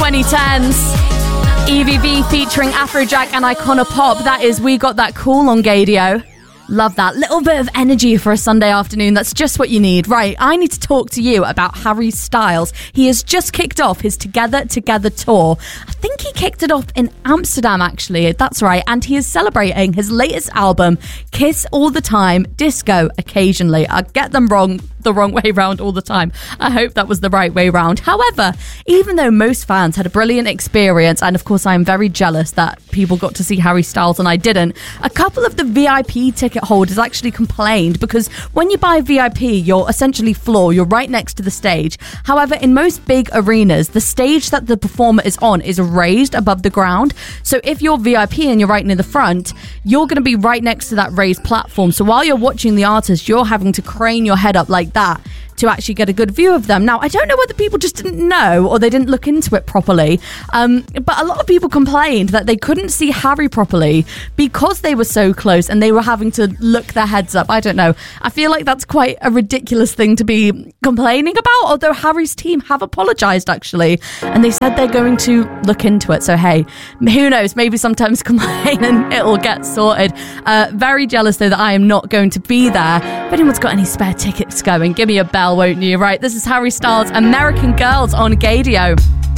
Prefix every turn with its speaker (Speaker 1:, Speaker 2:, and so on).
Speaker 1: 2010s. EVV featuring Afrojack and Icona Pop. That is We Got That Cool on Gadio. Love that. Little bit of energy for a Sunday afternoon. That's just what you need. Right, I need to talk to you about Harry Styles. He has just kicked off his Together tour. I think he kicked it off in Amsterdam, actually. That's right. And he is celebrating his latest album, Kiss All the Time, Disco Occasionally. I get them wrong the wrong way round all the time. I hope that was the right way round. However, even though most fans had a brilliant experience, and of course I am very jealous that people got to see Harry Styles and I didn't, a couple of the VIP ticket holders actually complained because when you buy VIP, you're essentially floor, you're right next to the stage. However, in most big arenas, the stage that the performer is on is raised above the ground. So if you're VIP and you're right near the front, you're going to be right next to that raised platform. So while you're watching the artist, you're having to crane your head up like that to actually get a good view of them. Now, I don't know whether people just didn't know or they didn't look into it properly, but a lot of people complained that they couldn't see Harry properly because they were so close and they were having to look their heads up. I don't know. I feel like that's quite a ridiculous thing to be complaining about, although Harry's team have apologised, actually, and they said they're going to look into it. So, hey, who knows? Maybe sometimes complain and it'll get sorted. Very jealous, though, that I am not going to be there. If anyone's got any spare tickets going, give me a bell, won't you? Right, this is Harry Styles, American Girls on Gadio.